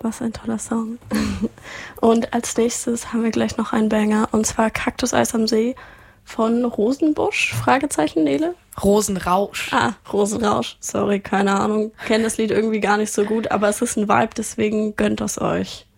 was ein toller Song. Und als nächstes haben wir gleich noch einen Banger, und zwar Kaktuseis am See von Rosenbusch, Fragezeichen, Nele? Rosenrausch. Rosenrausch, sorry, keine Ahnung. Kenne das Lied irgendwie gar nicht so gut, aber es ist ein Vibe, deswegen gönnt es euch.